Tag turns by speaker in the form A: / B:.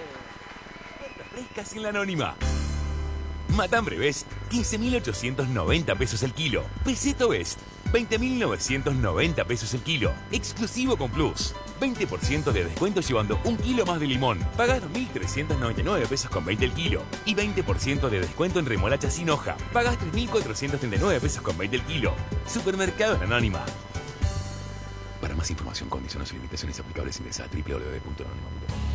A: Ofertas frescas en la Anónima. Matambre Best, 15.890 pesos el kilo. Peseto Best, 20.990 pesos el kilo. Exclusivo con Plus. 20% de descuento llevando un kilo más de limón. Pagás 2.399 pesos con 20 el kilo. Y 20% de descuento en remolacha sin hoja. Pagás 3.439 pesos con 20 el kilo. Supermercados La Anónima. Para más información, condiciones y limitaciones aplicables ingresa a www.anonima.com.